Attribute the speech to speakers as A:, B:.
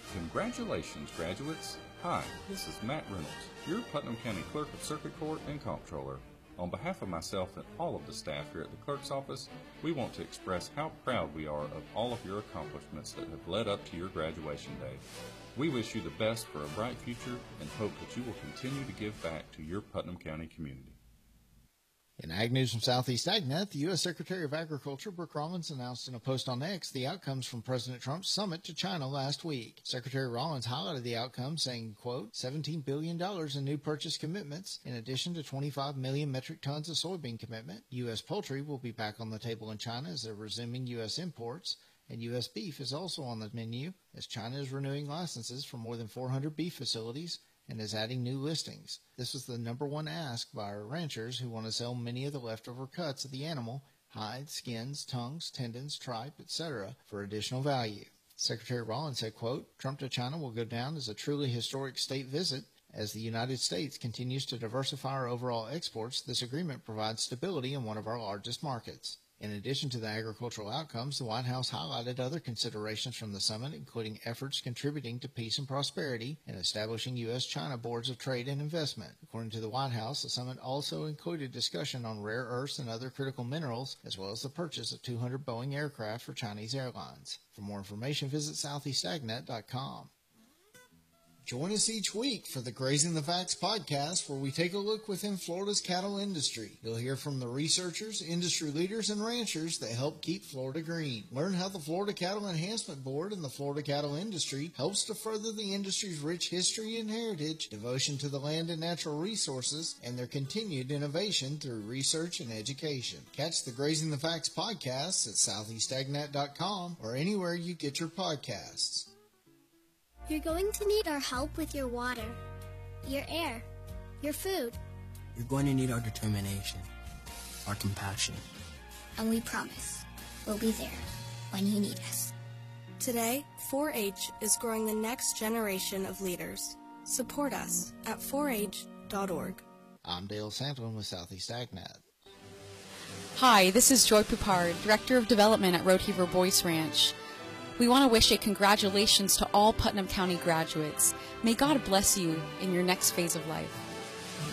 A: Congratulations, graduates. Hi, this is Matt Reynolds, your Putnam County Clerk of Circuit Court and Comptroller. On behalf of myself and all of the staff here at the Clerk's Office, we want to express how proud we are of all of your accomplishments that have led up to your graduation day. We wish you the best for a bright future and hope that you will continue to give back to your Putnam County community.
B: In Ag News from Southeast AgNet, the U.S. Secretary of Agriculture, Brooke Rollins, announced in a post on X the outcomes from President Trump's summit to China last week. Secretary Rollins highlighted the outcomes, saying, quote, $17 billion in new purchase commitments, in addition to 25 million metric tons of soybean commitment. U.S. poultry will be back on the table in China as they're resuming U.S. imports, and U.S. beef is also on the menu as China is renewing licenses for more than 400 beef facilities and is adding new listings. This was the number one ask by our ranchers who want to sell many of the leftover cuts of the animal, hides, skins, tongues, tendons, tripe, etc., for additional value. Secretary Rollins said, quote, Trump to China will go down as a truly historic state visit. As the United States continues to diversify our overall exports, this agreement provides stability in one of our largest markets. In addition to the agricultural outcomes, the White House highlighted other considerations from the summit, including efforts contributing to peace and prosperity and establishing U.S.-China boards of trade and investment. According to the White House, the summit also included discussion on rare earths and other critical minerals, as well as the purchase of 200 Boeing aircraft for Chinese airlines. For more information, visit southeastagnet.com. Join us each week for the Grazing the Facts podcast, where we take a look within Florida's cattle industry. You'll hear from the researchers, industry leaders, and ranchers that help keep Florida green. Learn how the Florida Cattle Enhancement Board and the Florida cattle industry helps to further the industry's rich history and heritage, devotion to the land and natural resources, and their continued innovation through research and education. Catch the Grazing the Facts podcast at southeastagnet.com or anywhere you get your podcasts.
C: You're going to need our help with your water, your air, your food.
D: You're going to need our determination, our compassion.
C: And we promise we'll be there when you need us.
E: Today, 4-H is growing the next generation of leaders. Support us at 4h.org.
B: I'm Dale Santlin with Southeast AgNet.
F: Hi, this is Joy Pupard, Director of Development at Roadheaver Boyce Ranch. We want to wish a congratulations to all Putnam County graduates. May God bless you in your next phase of life.